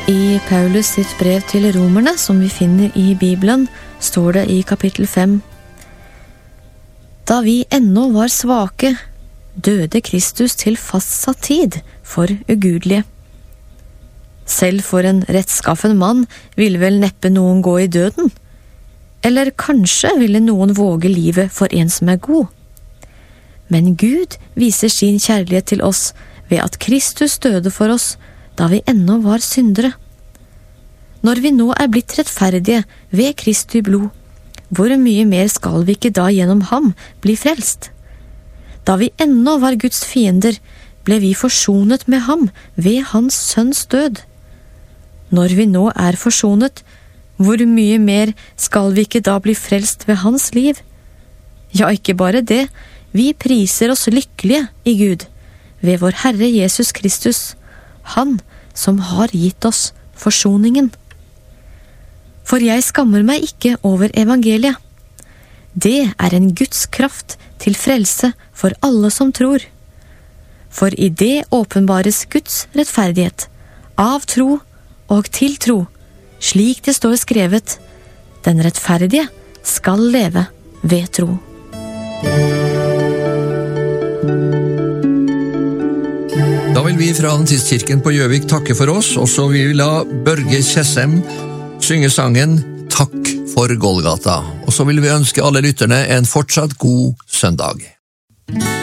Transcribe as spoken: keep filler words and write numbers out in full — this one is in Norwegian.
I Paulus sitt brev til romerne, som vi finner i Bibelen, står det i kapittel fem: Da vi ennå var svake, døde Kristus til fastsatt tid for ugudelige. Selv for en rettskaffen mann ville vel neppe noen gå i døden, eller kanskje ville noen våge livet for en som er god. Men Gud viser sin kjærlighet til oss ved at Kristus døde for oss da vi ennå var syndere. Når vi nå er blitt rettferdige ved Kristi blod, hvor mye mer skal vi ikke da gjennom ham bli frelst? Da vi ennå var Guds fiender, ble vi forsonet med ham ved hans sønns død. Når vi nå er forsonet, hvor mye mer skal vi ikke da bli frelst ved hans liv? Ja, ikke bare det, vi priser oss lykkelige i Gud, ved vår Herre Jesus Kristus, han som har gitt oss forsoningen. For jeg skammer meg ikke over evangeliet. Det er en Guds kraft til frelse for alle som tror. For i det åpenbares Guds rettferdighet, av tro og til tro, slik det står skrevet: den rettferdige skal leve ved tro. Da vil vi fra Adventistkirken på Gjøvik takke for oss, og så vil vi la Børge Kjessem synge sangen Takk for Golgata. Og så vil vi ønske alle lytterne en fortsatt god søndag.